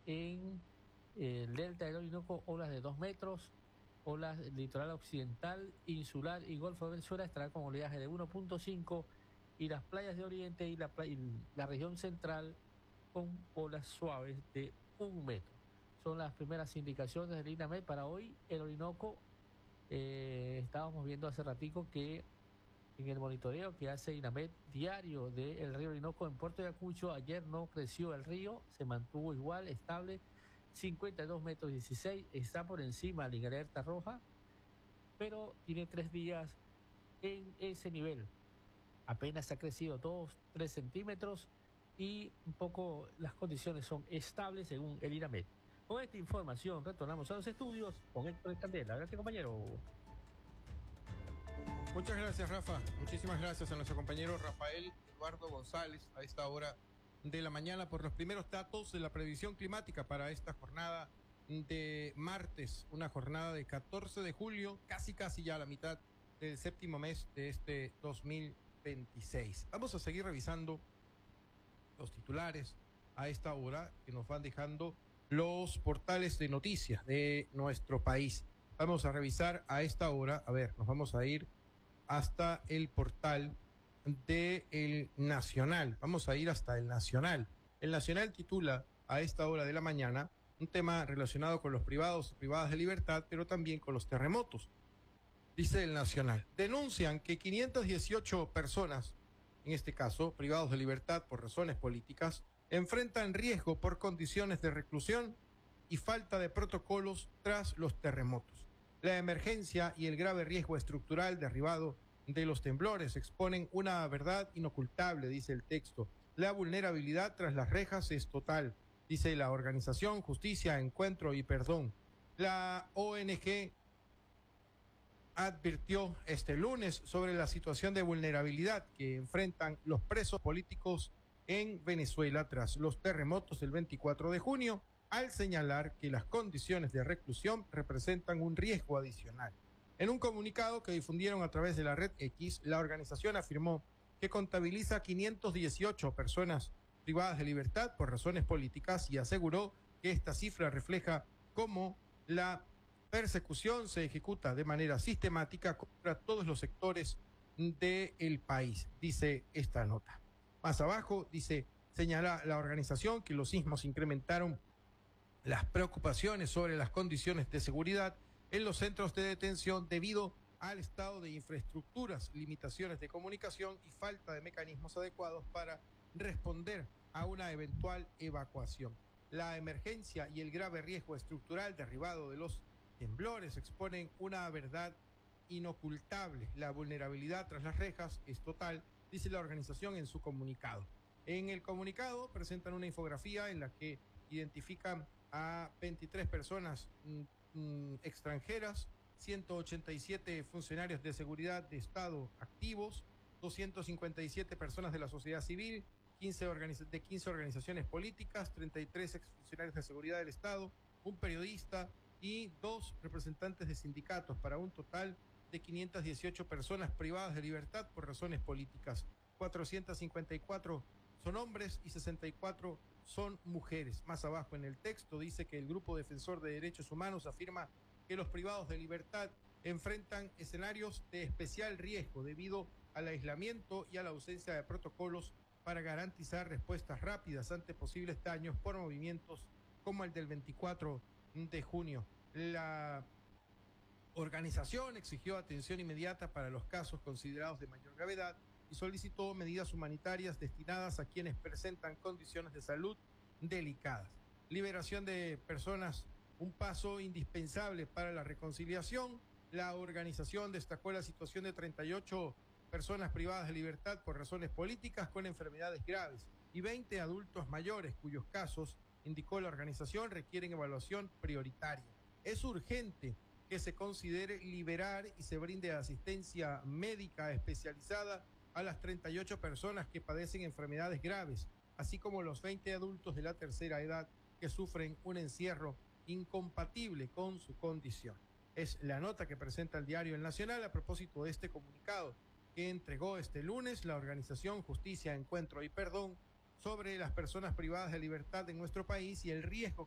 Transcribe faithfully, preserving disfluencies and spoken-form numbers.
en eh, el delta del Orinoco, olas de dos metros, olas del litoral occidental, insular y Golfo de Venezuela estarán con oleaje de uno punto cinco y las playas de Oriente y la, playa, y la región central con olas suaves de un metro. Son las primeras indicaciones del INAMED para hoy. El Orinoco, eh, estábamos viendo hace ratico que en el monitoreo que hace INAMED diario del río Orinoco en Puerto Ayacucho, ayer no creció el río, se mantuvo igual, estable, cincuenta y dos metros dieciséis, está por encima de la alerta roja, pero tiene tres días en ese nivel. Apenas ha crecido dos, tres centímetros y un poco las condiciones son estables según el INAMED. Con esta información retornamos a los estudios con Héctor Candela. Gracias, compañero. Muchas gracias, Rafa. Muchísimas gracias a nuestro compañero Rafael Eduardo González a esta hora de la mañana por los primeros datos de la previsión climática para esta jornada de martes, una jornada de catorce de julio, casi casi ya a la mitad del séptimo mes de este dos mil veintiséis. Vamos a seguir revisando los titulares a esta hora que nos van dejando los portales de noticias de nuestro país. Vamos a revisar a esta hora, a ver, nos vamos a ir hasta el portal de El Nacional. Vamos a ir hasta El Nacional. El Nacional titula a esta hora de la mañana un tema relacionado con los privados y privadas de libertad, pero también con los terremotos. Dice El Nacional, denuncian que quinientas dieciocho personas, en este caso privados de libertad por razones políticas, enfrentan riesgo por condiciones de reclusión y falta de protocolos tras los terremotos. La emergencia y el grave riesgo estructural derivado de los temblores exponen una verdad inocultable, dice el texto. La vulnerabilidad tras las rejas es total, dice la organización Justicia, Encuentro y Perdón. La O N G advirtió este lunes sobre la situación de vulnerabilidad que enfrentan los presos políticos en Venezuela tras los terremotos del veinticuatro de junio, al señalar que las condiciones de reclusión representan un riesgo adicional. En un comunicado que difundieron a través de la red X, la organización afirmó que contabiliza quinientas dieciocho personas privadas de libertad por razones políticas y aseguró que esta cifra refleja cómo la persecución se ejecuta de manera sistemática contra todos los sectores del país, dice esta nota. Más abajo dice, señala la organización que los sismos incrementaron las preocupaciones sobre las condiciones de seguridad en los centros de detención debido al estado de infraestructuras, limitaciones de comunicación y falta de mecanismos adecuados para responder a una eventual evacuación. La emergencia y el grave riesgo estructural derivado de los temblores exponen una verdad inocultable. La vulnerabilidad tras las rejas es total, dice la organización en su comunicado. En el comunicado presentan una infografía en la que identifican a veintitrés personas mm, mm, extranjeras, ciento ochenta y siete funcionarios de seguridad de Estado activos, doscientas cincuenta y siete personas de la sociedad civil, quince organiza- de quince organizaciones políticas, treinta y tres exfuncionarios de seguridad del Estado, un periodista y dos representantes de sindicatos, para un total de quinientas dieciocho personas privadas de libertad por razones políticas. cuatrocientas cincuenta y cuatro son hombres y sesenta y cuatro son mujeres. Más abajo en el texto dice que el Grupo Defensor de Derechos Humanos afirma que los privados de libertad enfrentan escenarios de especial riesgo debido al aislamiento y a la ausencia de protocolos para garantizar respuestas rápidas ante posibles daños por movimientos como el del veinticuatro de junio. La organización exigió atención inmediata para los casos considerados de mayor gravedad y solicitó medidas humanitarias destinadas a quienes presentan condiciones de salud delicadas. Liberación de personas, un paso indispensable para la reconciliación. La organización destacó la situación de treinta y ocho personas privadas de libertad por razones políticas con enfermedades graves y veinte adultos mayores cuyos casos, indicó la organización, requieren evaluación prioritaria. Es urgente que se considere liberar y se brinde asistencia médica especializada a las treinta y ocho personas que padecen enfermedades graves, así como los veinte adultos de la tercera edad que sufren un encierro incompatible con su condición. Es la nota que presenta el diario El Nacional a propósito de este comunicado que entregó este lunes la organización Justicia, Encuentro y Perdón sobre las personas privadas de libertad en nuestro país y el riesgo